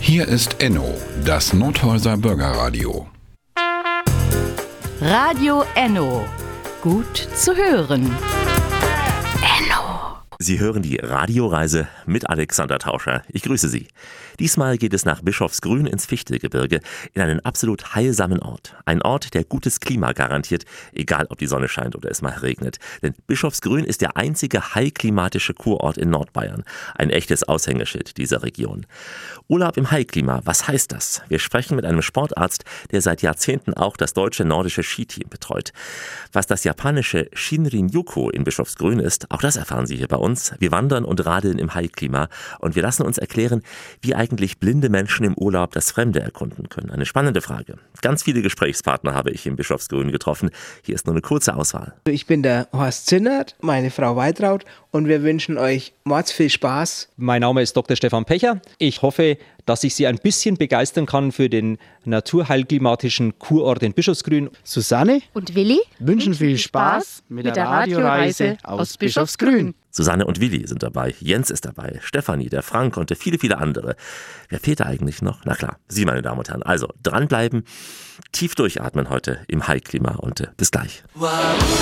Hier ist Enno, das Nordhäuser Bürgerradio. Radio Enno. Gut zu hören. Sie hören die Radioreise mit Alexander Tauscher. Ich grüße Sie. Diesmal geht es nach Bischofsgrün ins Fichtelgebirge, in einen absolut heilsamen Ort. Ein Ort, der gutes Klima garantiert, egal ob die Sonne scheint oder es mal regnet. Denn Bischofsgrün ist der einzige heilklimatische Kurort in Nordbayern. Ein echtes Aushängeschild dieser Region. Urlaub im Heilklima, was heißt das? Wir sprechen mit einem Sportarzt, der seit Jahrzehnten auch das deutsche nordische Skiteam betreut. Was das japanische Shinrin-yoku in Bischofsgrün ist, auch das erfahren Sie hier bei uns. Wir wandern und radeln im Heilklima und wir lassen uns erklären, wie eigentlich blinde Menschen im Urlaub das Fremde erkunden können. Eine spannende Frage. Ganz viele Gesprächspartner habe ich in Bischofsgrün getroffen. Hier ist nur eine kurze Auswahl. Ich bin der Horst Zinnert, meine Frau Weitraud und wir wünschen euch mords viel Spaß. Mein Name ist Dr. Stefan Pecher. Ich hoffe, dass ich Sie ein bisschen begeistern kann für den naturheilklimatischen Kurort in Bischofsgrün. Susanne und Willi wünschen viel Spaß mit der Radioreise aus Bischofsgrün. Susanne und Willi sind dabei, Jens ist dabei, Stefanie, der Frank und viele, viele andere. Wer fehlt da eigentlich noch? Na klar, Sie, meine Damen und Herren. Also dranbleiben, tief durchatmen heute im Heilklima und bis gleich.